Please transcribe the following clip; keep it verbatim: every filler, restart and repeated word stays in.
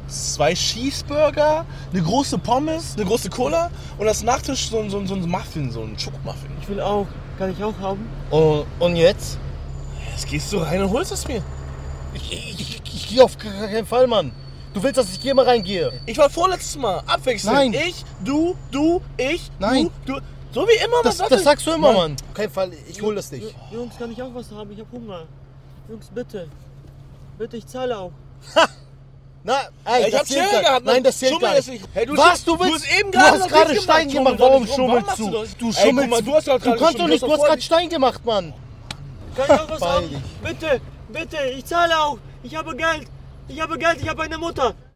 zwei Cheeseburger, eine große Pommes, eine große Cola und als Nachtisch so, so, so ein Muffin, so ein Schokomuffin. Ich will auch. Kann ich auch haben? Und, und jetzt? Jetzt gehst du rein und holst es mir. Ich, ich, ich, ich gehe auf keinen Fall, Mann. Du willst, dass ich hier mal reingehe? Ich war vorletztes Mal. Abwechselnd. Nein. Ich, du, du, ich, Nein. du, du. So wie immer. Das, was das sagst du immer, Mann. Mann. Auf keinen Fall, ich hol das nicht. Jungs, kann ich auch was haben? Ich hab Hunger. Jungs, bitte. Bitte, ich zahle auch. Na, ey, Ja, ich das hab zählt Chill gar- gehabt. Mann. Nein, das zählt Schummel gar jetzt nicht. nicht. Hey, du Was, sch- du willst? Du hast eben Du gerade hast noch gerade nicht Stein gemacht. gemacht. Warum Schummel doch schummelst nicht rum. du? Warum machst Du das? Ey, guck schummelst. mal, du hast doch Du gerade kannst doch nicht, du hast gerade Stein gemacht, Mann. Kann ich auch was Beide. haben? Bitte, bitte, ich zahle auch. Ich habe Geld. Ich habe Geld, ich habe eine Mutter.